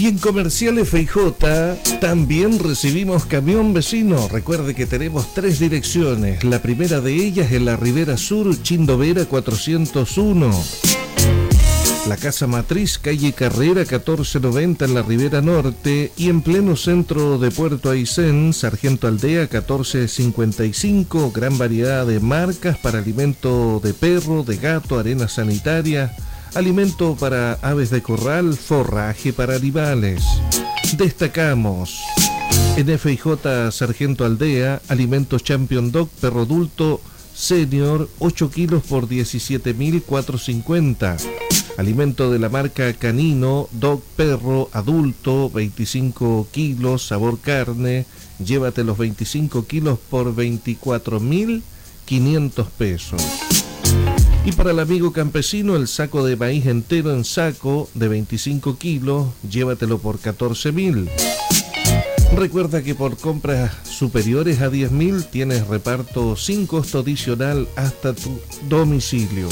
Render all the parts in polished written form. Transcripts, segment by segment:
en Comercial FJ también recibimos camión vecino. Recuerde que tenemos 3 direcciones. La primera de ellas en la Ribera Sur, Chindovera 401. La Casa Matriz, calle Carrera 1490 en la Ribera Norte, y en pleno centro de Puerto Aysén, Sargento Aldea 1455, gran variedad de marcas para alimento de perro, de gato, arena sanitaria, alimento para aves de corral, forraje para animales. Destacamos en FJ Sargento Aldea, alimentos Champion Dog, perro adulto senior, 8 kilos por 17.450. Alimento de la marca Canino, Dog Perro Adulto, 25 kilos, sabor carne. Llévate los 25 kilos por 24.500 pesos. Y para el amigo campesino, el saco de maíz entero en saco de 25 kilos, llévatelo por 14.000. Recuerda que por compras superiores a 10.000 tienes reparto sin costo adicional hasta tu domicilio.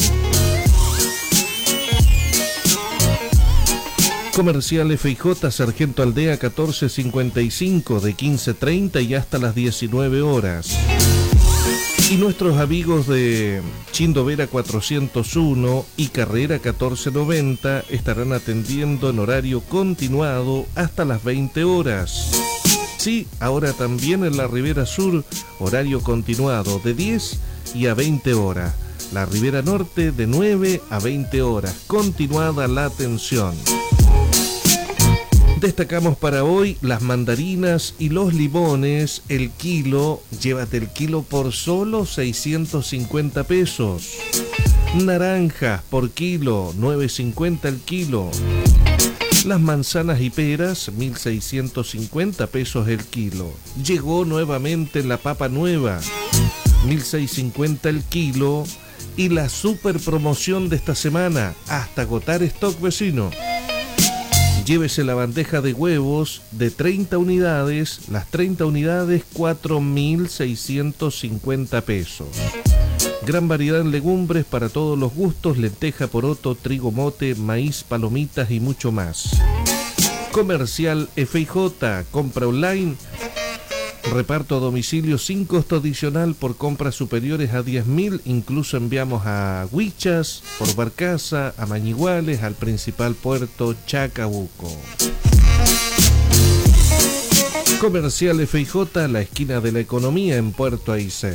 Comercial FJ Sargento Aldea 1455 de 15:30 y hasta las 19 horas. Y nuestros amigos de Chindovera 401 y Carrera 1490 estarán atendiendo en horario continuado hasta las 20 horas. Sí, ahora también en la Ribera Sur, horario continuado de 10 y a 20 horas. La Ribera Norte de 9 a 20 horas, continuada la atención. Destacamos para hoy las mandarinas y los limones, el kilo, llévate el kilo por solo 650 pesos. Naranjas por kilo, 9.50 el kilo. Las manzanas y peras, 1.650 pesos el kilo. Llegó nuevamente la papa nueva, 1.650 el kilo. Y la super promoción de esta semana, hasta agotar stock vecino. Llévese la bandeja de huevos de 30 unidades, las 30 unidades 4.650 pesos. Gran variedad en legumbres para todos los gustos, lenteja, poroto, trigo, mote, maíz, palomitas y mucho más. Comercial FJ, compra online, reparto a domicilio sin costo adicional por compras superiores a 10.000, incluso enviamos a Huichas, por Barcaza, a Mañiguales, al principal puerto Chacabuco. Comercial FJ, la esquina de la economía en Puerto Aysén.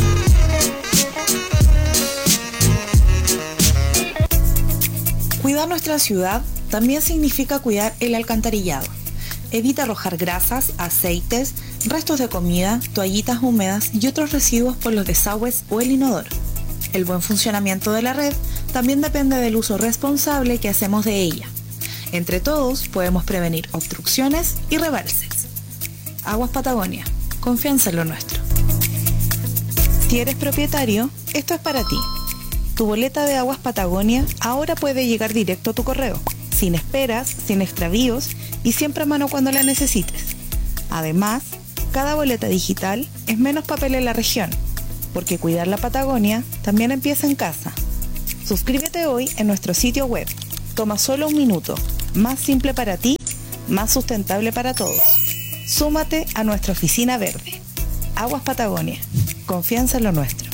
Cuidar nuestra ciudad también significa cuidar el alcantarillado. Evita arrojar grasas, aceites, restos de comida, toallitas húmedas y otros residuos por los desagües o el inodoro. El buen funcionamiento de la red también depende del uso responsable que hacemos de ella. Entre todos podemos prevenir obstrucciones y rebalses. Aguas Patagonia, confianza en lo nuestro. Si eres propietario, esto es para ti. Tu boleta de Aguas Patagonia ahora puede llegar directo a tu correo, sin esperas, sin extravíos y siempre a mano cuando la necesites. Además, cada boleta digital es menos papel en la región, porque cuidar la Patagonia también empieza en casa. Suscríbete hoy en nuestro sitio web. Toma solo 1 minuto, más simple para ti, más sustentable para todos. Súmate a nuestra oficina verde. Aguas Patagonia, confianza en lo nuestro.